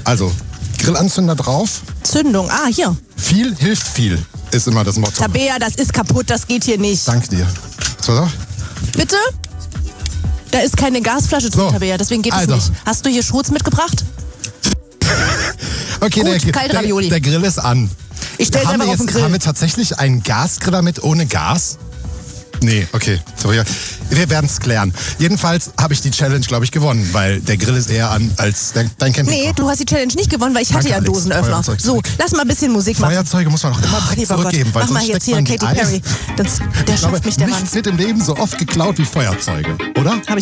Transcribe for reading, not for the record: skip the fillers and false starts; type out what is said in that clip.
Also, Grillanzünder drauf. Zündung, hier. Viel hilft viel, ist immer das Motto. Tabea, das ist kaputt, das geht hier nicht. Dank dir. So. Bitte? Da ist keine Gasflasche drin, So. Tabea, deswegen geht es nicht. Hast du hier Schurz mitgebracht? Okay, Gut, kalte Ravioli. Der Grill ist an. Ich stell's einfach auf den Grill. Haben wir tatsächlich einen Gasgriller mit ohne Gas? Nee, okay. Sorry. Wir werden es klären. Jedenfalls habe ich die Challenge, glaube ich, gewonnen, weil der Grill ist eher an als dein Campingkocher. Nee, du hast die Challenge nicht gewonnen, weil ich hatte ja einen Alex. Dosenöffner. Feuerzeug So, lass mal ein bisschen Musik machen. Feuerzeuge muss man auch immer direkt Lieber zurückgeben, Gott. weil Mach mal sonst jetzt steckt hier man die Katy Eis. Perry. Der schafft mich, der Mann. Nichts wird im Leben so oft geklaut wie Feuerzeuge, oder? Hab ich